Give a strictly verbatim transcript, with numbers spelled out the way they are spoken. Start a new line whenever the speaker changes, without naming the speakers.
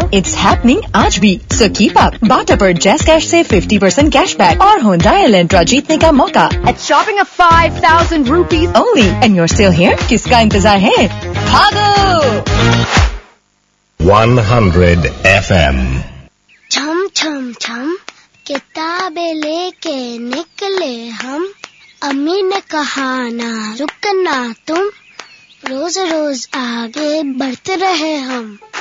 It's happening आज भी. So keep up. बाटा पर जैस कैश से fifty percent cashback और Hyundai Elantra जीतने का मौका.
At shopping of five thousand rupees
only. And you're still here? किसका इंतजार है? भागो!
one hundred F M.
छम छम छम किताबें लेके निकले हम. अम्मी ने कहा ना रुकना तुम, रोज रोज आगे बढ़ते रहे हम.